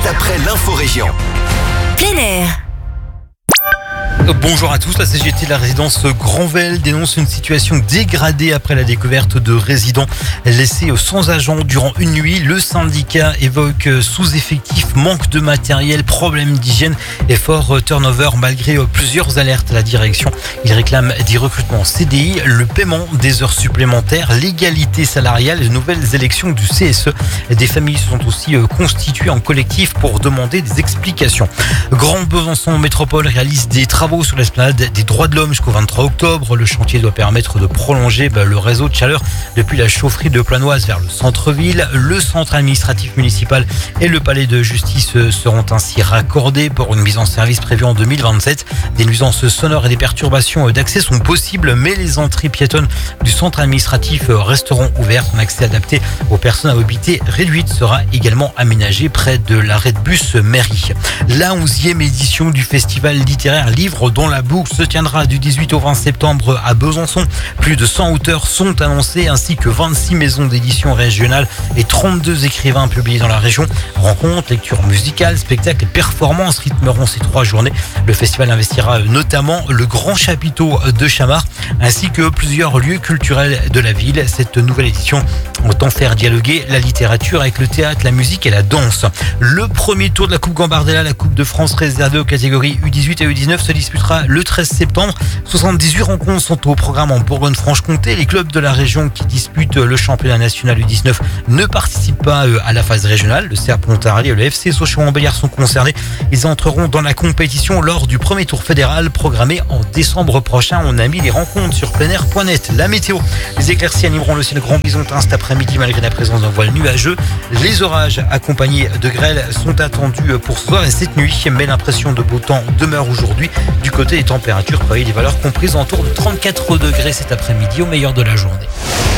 juste après l'info-région. Plein air. Bonjour à tous, la CGT de la résidence Grandvel dénonce une situation dégradée après la découverte de résidents laissés sans agents durant une nuit. Le syndicat évoque sous-effectifs, manque de matériel, problème d'hygiène et fort turnover malgré plusieurs alertes à la direction. Il réclame des recrutements CDI, le paiement des heures supplémentaires, l'égalité salariale et de nouvelles élections du CSE. Des familles se sont aussi constituées en collectif pour demander des explications. Grand Besançon Métropole réalise des travaux sur l'esplanade des droits de l'homme jusqu'au 23 octobre. Le chantier doit permettre de prolonger le réseau de chaleur depuis la chaufferie de Planoise vers le centre-ville. Le centre administratif municipal et le palais de justice seront ainsi raccordés pour une mise en service prévue en 2027. Des nuisances sonores et des perturbations d'accès sont possibles, mais les entrées piétonnes du centre administratif resteront ouvertes. Un accès adapté aux personnes à mobilité réduite sera également aménagé près de l'arrêt de bus mairie. La 11e édition du festival littéraire Livre dans la boucle se tiendra du 18 au 20 septembre à Besançon. Plus de 100 auteurs sont annoncés ainsi que 26 maisons d'édition régionales et 32 écrivains publiés dans la région. Rencontres, lectures musicales, spectacles et performances rythmeront ces 3 journées. Le festival investira notamment le Grand Chapiteau de Chamard ainsi que plusieurs lieux culturels de la ville. Cette nouvelle édition entend faire dialoguer la littérature avec le théâtre, la musique et la danse. Le premier tour de la Coupe Gambardella, la Coupe de France réservée aux catégories U18 et U19 se disputera le 13 septembre. 78 rencontres sont au programme en Bourgogne-Franche-Comté. Les clubs de la région qui disputent le championnat national U19 ne participent pas à la phase régionale. Le CA Pontarlier et le FC Sochaux-Montbéliard sont concernés. Ils entreront dans la compétition lors du premier tour fédéral programmé en décembre prochain. On a mis les rencontres sur pleinair.net. La météo, les éclaircies animeront le ciel grand bisontin cet après-midi malgré la présence d'un voile nuageux. Les orages accompagnés de grêle sont attendus pour ce soir et cette nuit, mais l'impression de beau temps demeure aujourd'hui. Du côté des températures, voyez des valeurs comprises autour de 34 degrés cet après-midi au meilleur de la journée.